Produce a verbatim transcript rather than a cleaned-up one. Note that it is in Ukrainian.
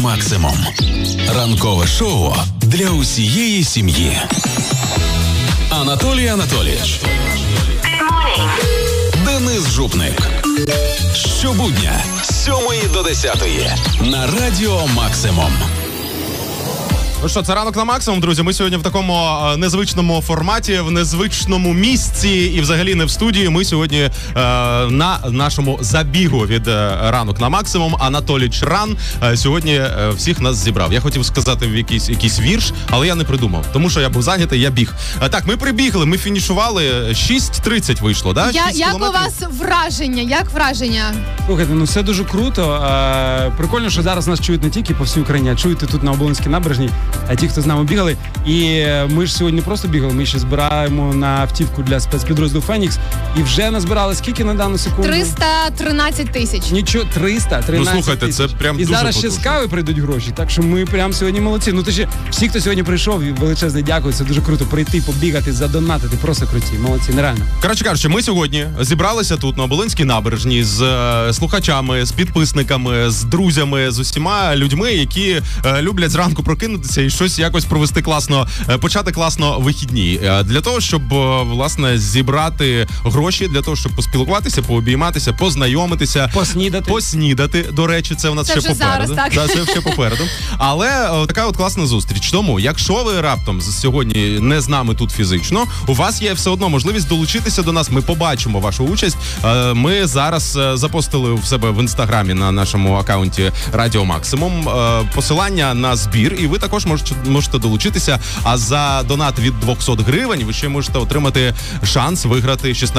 Максимум. Ранкове шоу для усієї сім'ї. Анатолій Анатолійович. Денис Жупник. Щобудня з сьомої до десятої на Радіо Максимум. Ну що, це ранок на максимум, друзі. Ми сьогодні в такому е, незвичному форматі, в незвичному місці і взагалі не в студії. Ми сьогодні е, на нашому забігу від е, ранок на максимум. Анатолій Чран е, сьогодні е, всіх нас зібрав. Я хотів сказати в якийсь, якийсь вірш, але я не придумав, тому що я був зайнятий, я біг. Е, так, ми прибігли, ми фінішували, шість тридцять вийшло, да? Я, як у вас враження? Як враження? Слухайте, ну все дуже круто. Е, прикольно, що зараз нас чують не тільки по всій Україні, а чуєте тут на Оболонській набережній. А ті, хто з нами бігали. І ми ж сьогодні не просто бігали, ми ще збираємо на автівку для спецпідрозділу «Фенікс». І вже назбирали скільки на дану секунду? триста тринадцять тисяч. Нічого, триста тринадцять Ну, слухайте, тисяч. це прям І дуже зараз ще з потужно. кави прийдуть гроші, так що ми прям сьогодні молодці. Ну, то ще всі, хто сьогодні прийшов, величезне дякую, це дуже круто. Прийти, побігати, задонатити, просто круті, молодці, нереально. Коротше кажучи, ми сьогодні зібралися тут на Оболонській набережній з е, слухачами, з підписниками, з друзями, з усіма людьми, які е, люблять зранку прокинутися і щось якось провести класно, е, почати класно вихідні. Е, для того, щоб, е, власне, зібрати гроші, для того, щоб поспілкуватися, пообійматися, познайомитися. Поснідати. Поснідати, до речі, це в нас Це ще вже попереду. зараз, так? Да, це ще попереду. Але е, така от класна зустріч. Тому, якщо ви раптом з- сьогодні не з нами тут фізично, у вас є все одно можливість долучитися до нас. Ми побачимо вашу участь. Е, Ми зараз е, запостили в себе в інстаграмі на нашому акаунті Радіо Максимум е, посилання на збір, і ви також можете, можете долучитися. А за донат від двісті гривень ви ще можете отримати шанс виграти шістнадцять